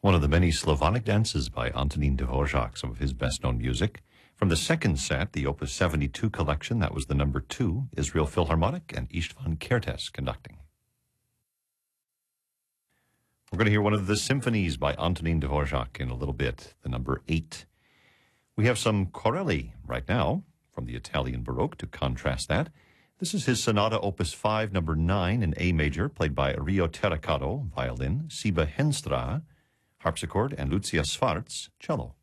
One of the many Slavonic dances by Antonín Dvořák, some of his best-known music. From the second set, the Opus 72 collection, that was the number 2, Israel Philharmonic and István Kertész conducting. We're going to hear one of the symphonies by Antonín Dvořák in a little bit, the number 8. We have some Corelli right now from the Italian Baroque to contrast that. This is his Sonata Opus 5, number 9 in A major, played by Rio Terracato, violin, Siba Henstra, harpsichord, and Lucia Schwarz, cello.